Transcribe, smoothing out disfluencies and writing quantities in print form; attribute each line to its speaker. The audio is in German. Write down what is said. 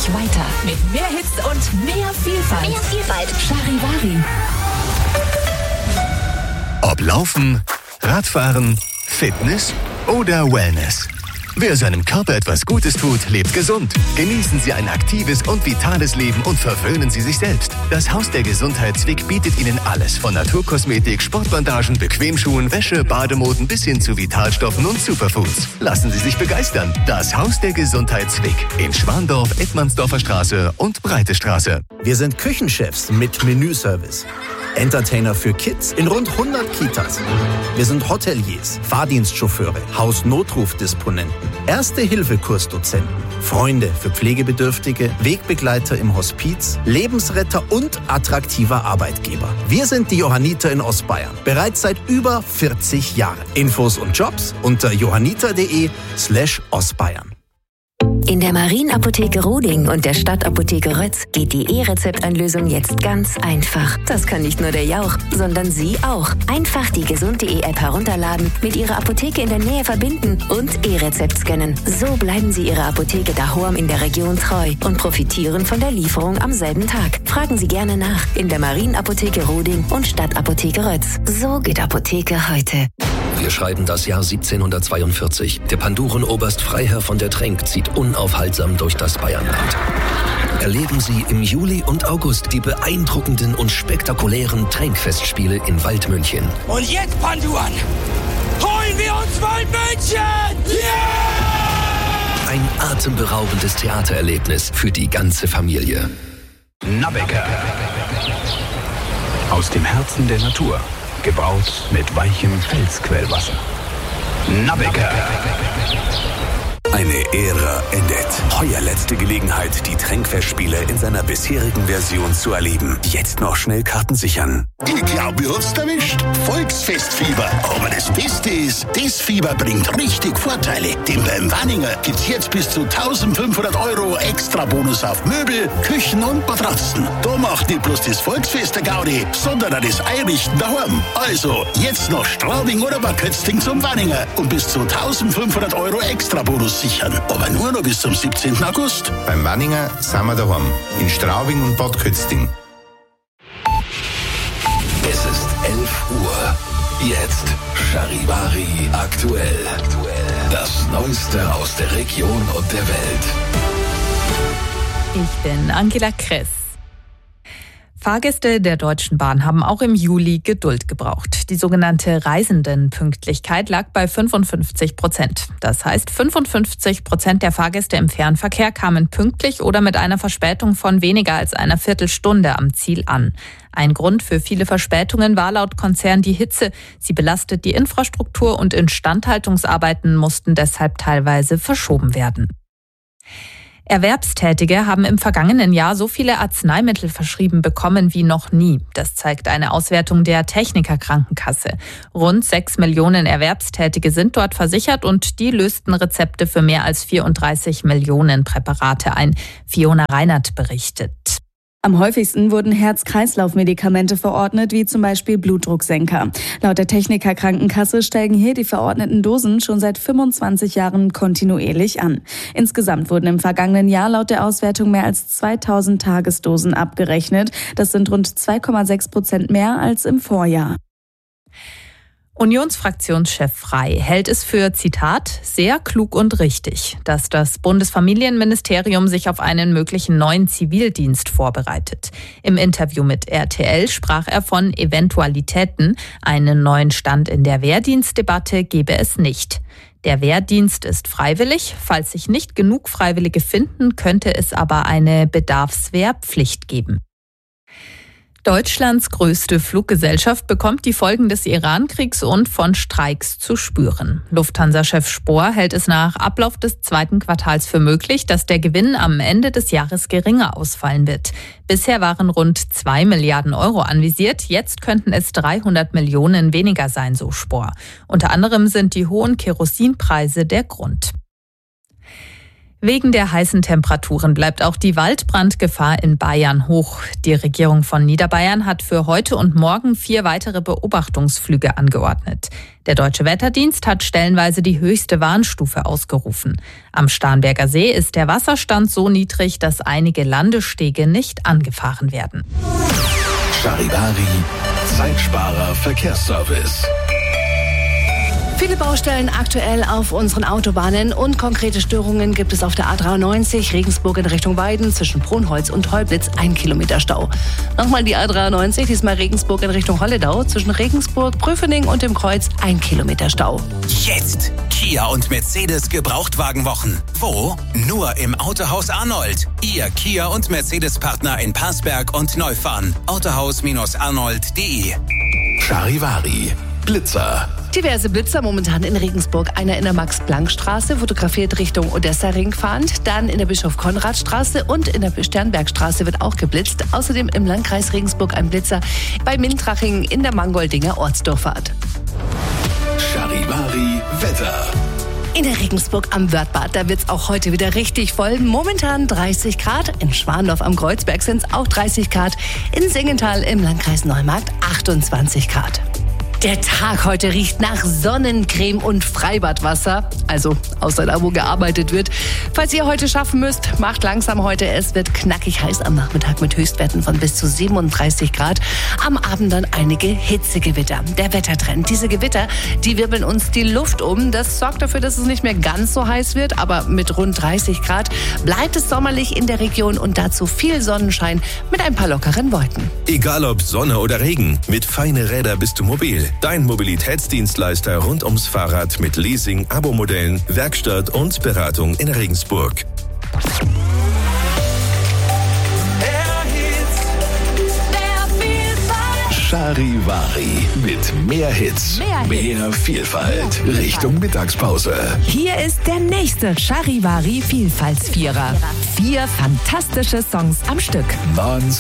Speaker 1: dich weiter. Mit mehr Hits und mehr Vielfalt. Charivari.
Speaker 2: Ob Laufen, Radfahren, Fitness oder Wellness. Wer seinem Körper etwas Gutes tut, lebt gesund. Genießen Sie ein aktives und vitales Leben und verwöhnen Sie sich selbst. Das Haus der Gesundheit Zwick bietet Ihnen alles. Von Naturkosmetik, Sportbandagen, Bequemschuhen, Wäsche, Bademoden bis hin zu Vitalstoffen und Superfoods. Lassen Sie sich begeistern. Das Haus der Gesundheit Zwick in Schwandorf, Edmandsdorfer Straße und Breite Straße.
Speaker 3: Wir sind Küchenchefs mit Menüservice. Entertainer für Kids in rund 100 Kitas. Wir sind Hoteliers, Fahrdienstchauffeure, Hausnotrufdisponenten, Erste-Hilfe-Kursdozenten, Freunde für Pflegebedürftige, Wegbegleiter im Hospiz, Lebensretter und attraktiver Arbeitgeber. Wir sind die Johanniter in Ostbayern, bereits seit über 40 Jahren. Infos und Jobs unter johanniter.de/Ostbayern.
Speaker 4: In der Marienapotheke Roding und der Stadtapotheke Rötz geht die E-Rezept-Einlösung jetzt ganz einfach. Das kann nicht nur der Jauch, sondern Sie auch. Einfach die gesund.de-App herunterladen, mit Ihrer Apotheke in der Nähe verbinden und E-Rezept scannen. So bleiben Sie Ihrer Apotheke daheim in der Region treu und profitieren von der Lieferung am selben Tag. Fragen Sie gerne nach in der Marienapotheke Roding und Stadtapotheke Rötz. So geht Apotheke heute.
Speaker 5: Wir schreiben das Jahr 1742. Der Pandurenoberst Freiherr von der Trenck zieht unaufhaltsam durch das Bayernland. Erleben Sie im Juli und August die beeindruckenden und spektakulären Trenck-Festspiele in Waldmünchen.
Speaker 6: Und jetzt, Panduan, holen wir uns Waldmünchen! Yeah!
Speaker 5: Ein atemberaubendes Theatererlebnis für die ganze Familie.
Speaker 7: Nabecker. Aus dem Herzen der Natur. Gebraut mit weichem Felsquellwasser. Nabecker.
Speaker 8: Eine Ära endet. Heuer letzte Gelegenheit, die Trenck-Festspiele in seiner bisherigen Version zu erleben. Jetzt noch schnell Karten sichern.
Speaker 9: Ich glaube, ihr habt's erwischt. Volksfestfieber. Aber das Beste ist, das Fieber bringt richtig Vorteile. Denn beim Wanninger gibt's jetzt bis zu 1.500 € extra Bonus auf Möbel, Küchen und Matratzen. Da macht nicht bloß das Volksfest der Gaudi, sondern auch das Einrichten daheim. Also, jetzt noch Straubing oder Bad Kötzting zum Wanninger und bis zu 1.500 € extra Bonus sichern. Aber nur noch bis zum 17. August.
Speaker 10: Beim Wanninger sind wir daheim. In Straubing und Bad Kötzting.
Speaker 5: Es ist 11 Uhr. Jetzt Charivari aktuell. Das Neueste aus der Region und der Welt.
Speaker 11: Ich bin Angela Kress. Fahrgäste der Deutschen Bahn haben auch im Juli Geduld gebraucht. Die sogenannte Reisendenpünktlichkeit lag bei 55%. Das heißt, 55% der Fahrgäste im Fernverkehr kamen pünktlich oder mit einer Verspätung von weniger als einer Viertelstunde am Ziel an. Ein Grund für viele Verspätungen war laut Konzern die Hitze. Sie belastet die Infrastruktur und Instandhaltungsarbeiten mussten deshalb teilweise verschoben werden. Erwerbstätige haben im vergangenen Jahr so viele Arzneimittel verschrieben bekommen wie noch nie. Das zeigt eine Auswertung der Techniker-Krankenkasse. Rund 6 Millionen Erwerbstätige sind dort versichert und die lösten Rezepte für mehr als 34 Millionen Präparate ein. Fiona Reinert berichtet.
Speaker 12: Am häufigsten wurden Herz-Kreislauf-Medikamente verordnet, wie zum Beispiel Blutdrucksenker. Laut der Techniker-Krankenkasse steigen hier die verordneten Dosen schon seit 25 Jahren kontinuierlich an. Insgesamt wurden im vergangenen Jahr laut der Auswertung mehr als 2000 Tagesdosen abgerechnet. Das sind rund 2,6% mehr als im Vorjahr.
Speaker 11: Unionsfraktionschef Frey hält es für, Zitat, sehr klug und richtig, dass das Bundesfamilienministerium sich auf einen möglichen neuen Zivildienst vorbereitet. Im Interview mit RTL sprach er von Eventualitäten. Einen neuen Stand in der Wehrdienstdebatte gebe es nicht. Der Wehrdienst ist freiwillig. Falls sich nicht genug Freiwillige finden, könnte es aber eine Bedarfswehrpflicht geben. Deutschlands größte Fluggesellschaft bekommt die Folgen des Iran-Kriegs und von Streiks zu spüren. Lufthansa-Chef Spohr hält es nach Ablauf des zweiten Quartals für möglich, dass der Gewinn am Ende des Jahres geringer ausfallen wird. Bisher waren rund 2 Milliarden Euro anvisiert, jetzt könnten es 300 Millionen weniger sein, so Spohr. Unter anderem sind die hohen Kerosinpreise der Grund. Wegen der heißen Temperaturen bleibt auch die Waldbrandgefahr in Bayern hoch. Die Regierung von Niederbayern hat für heute und morgen 4 weitere Beobachtungsflüge angeordnet. Der Deutsche Wetterdienst hat stellenweise die höchste Warnstufe ausgerufen. Am Starnberger See ist der Wasserstand so niedrig, dass einige Landestege nicht angefahren werden.
Speaker 2: Charivari, Zeitsparer Verkehrsservice.
Speaker 13: Viele Baustellen aktuell auf unseren Autobahnen und konkrete Störungen gibt es auf der A93 Regensburg in Richtung Weiden zwischen Brunholz und Holblitz 1 Kilometer Stau. Nochmal die A93, diesmal Regensburg in Richtung Holledau zwischen Regensburg, Prüfening und dem Kreuz 1 Kilometer Stau.
Speaker 8: Jetzt Kia und Mercedes Gebrauchtwagenwochen. Wo? Nur im Autohaus Arnold. Ihr Kia und Mercedes Partner in Parsberg und Neufahren. Autohaus-arnold.de.
Speaker 2: Charivari, Blitzer.
Speaker 13: Diverse Blitzer momentan in Regensburg. Einer in der Max-Planck-Straße, fotografiert Richtung Odessa-Ring fahrend. Dann in der Bischof-Konrad-Straße und in der Sternbergstraße wird auch geblitzt. Außerdem im Landkreis Regensburg ein Blitzer bei Mintraching in der Mangoldinger Ortsdurchfahrt.
Speaker 2: Charivari, Wetter.
Speaker 13: In der Regensburg am Wörthbad, da wird's auch heute wieder richtig voll. Momentan 30 Grad. In Schwandorf am Kreuzberg sind's auch 30 Grad. In Singenthal im Landkreis Neumarkt 28 Grad. Der Tag heute riecht nach Sonnencreme und Freibadwasser, also außer da, wo gearbeitet wird. Falls ihr heute schaffen müsst, macht langsam heute. Es wird knackig heiß am Nachmittag mit Höchstwerten von bis zu 37 Grad. Am Abend dann einige Hitzegewitter. Der Wettertrend, diese Gewitter, die wirbeln uns die Luft um. Das sorgt dafür, dass es nicht mehr ganz so heiß wird, aber mit rund 30 Grad bleibt es sommerlich in der Region und dazu viel Sonnenschein mit ein paar lockeren Wolken.
Speaker 14: Egal ob Sonne oder Regen, mit Feine Räder bist du mobil. Dein Mobilitätsdienstleister rund ums Fahrrad mit Leasing, Abo-Modellen, Werkstatt und Beratung in Regensburg.
Speaker 2: Charivari mit mehr Hits, mehr Vielfalt. Richtung Mittagspause.
Speaker 1: Hier ist der nächste Charivari Vielfaltsvierer. 4 fantastische Songs am Stück.